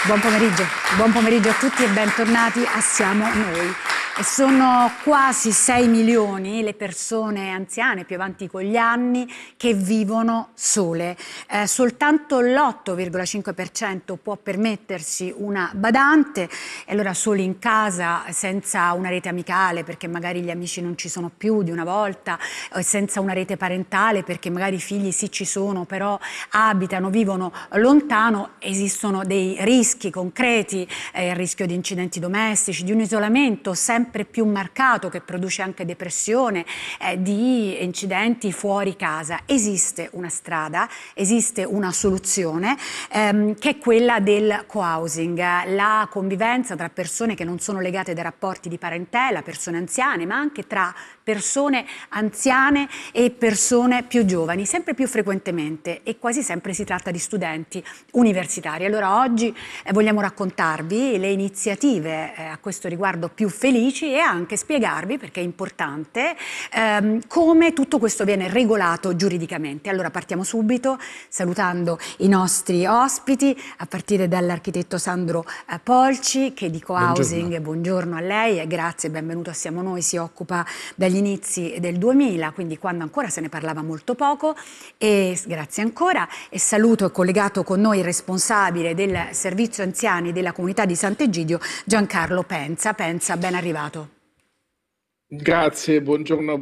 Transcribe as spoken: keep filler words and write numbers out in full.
Buon pomeriggio, buon pomeriggio a tutti e bentornati a Siamo Noi. E sono quasi sei milioni le persone anziane più avanti con gli anni che vivono sole. Eh, soltanto l'otto virgola cinque per cento può permettersi una badante, e allora soli in casa, senza una rete amicale perché magari gli amici non ci sono più di una volta, o senza una rete parentale perché magari i figli sì ci sono però abitano, vivono lontano. Esistono dei rischi concreti, eh, il rischio di incidenti domestici, di un isolamento sempre più marcato che produce anche depressione, eh, di incidenti fuori casa. Esiste una strada, esiste una soluzione ehm, che è quella del co-housing, la convivenza tra persone che non sono legate da rapporti di parentela, persone anziane, ma anche tra persone anziane e persone più giovani, sempre più frequentemente, e quasi sempre si tratta di studenti universitari. Allora oggi eh, vogliamo raccontarvi le iniziative eh, a questo riguardo più felici e anche spiegarvi, perché è importante, ehm, come tutto questo viene regolato giuridicamente. Allora partiamo subito salutando i nostri ospiti, a partire dall'architetto Sandro eh, Polci, che di co-housing, buongiorno. buongiorno a lei e grazie, benvenuto a Siamo Noi, si occupa dagli inizi del duemila, quindi quando ancora se ne parlava molto poco, e grazie ancora. E saluto, è collegato con noi il responsabile del servizio anziani della comunità di Sant'Egidio, Giancarlo Penza. Penza, ben arrivato. Grazie, buongiorno